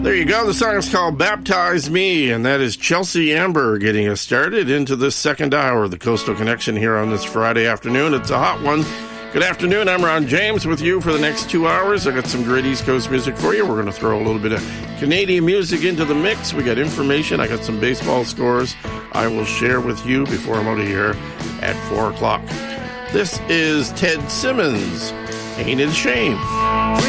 There you go. The song is called Baptize Me, and that is Chelsea Amber getting us started into this second hour of the Coastal Connection here on this Friday afternoon. It's a hot one. Good afternoon. I'm Ron James with you for the next 2 hours. I got some great East Coast music for you. We're going to throw a little bit of Canadian music into the mix. We got information. I got some baseball scores I will share with you before I'm out of here at 4 o'clock. This is Ted Simmons. Ain't it a shame?